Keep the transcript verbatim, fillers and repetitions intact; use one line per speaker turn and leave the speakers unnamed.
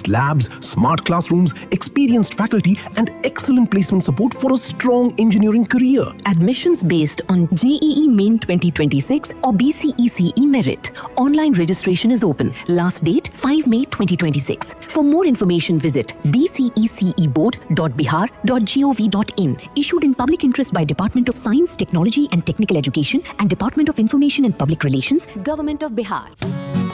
advanced labs, smart classrooms, experienced faculty and excellent placement support for a strong engineering career.
Admissions based on J E E Main twenty twenty-six or B C E C E merit. Online registration is open. Last date five May twenty twenty-six. For more information visit b c e c e board dot bihar dot gov dot in. Issued in public interest by Department of Science, Technology and Technical Education and Department of Information and Public Relations, Government of Bihar.